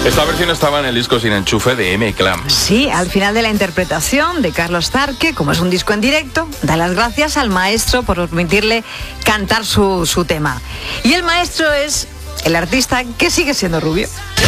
Esta versión estaba en el disco Sin Enchufe de M-Clan. Sí, al final de la interpretación de Carlos Tarque, como es un disco en directo, da las gracias al maestro por permitirle cantar su tema. Y el maestro es el artista que sigue siendo rubio.